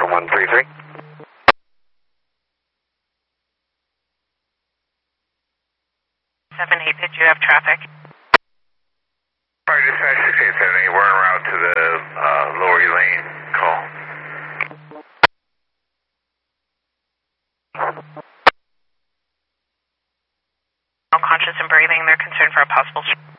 from 133. 7-8, did you have traffic? Sorry, dispatch 6878, we're en route to the Lower Elaine call. Conscious and breathing, they're concerned for a possible